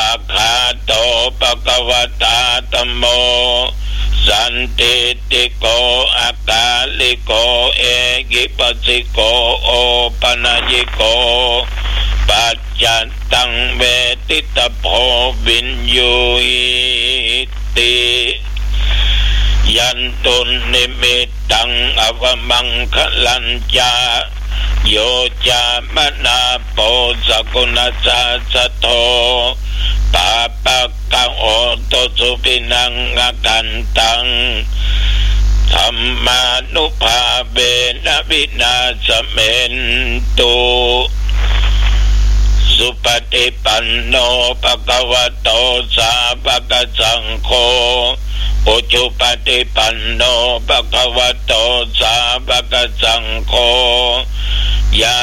คาโตภควตาธัมโมสันติติโกอากาลิโกเอกิปัสสิโกโอปนัญญิโกปัจจัตตังเวทิตโพวินยูหิติยันตุนิมิตตังอวมังคลัญจาโยจามนาโปสกุณสัสสโตปาปะกังโอโตสุปินังอากันตังธรรมานุภาเวนะวินาศเมนตุสุปฏิปันโนภควโตสาวกสังโฆอุจุปฏิปันโนภควโตสาวกสังโฆ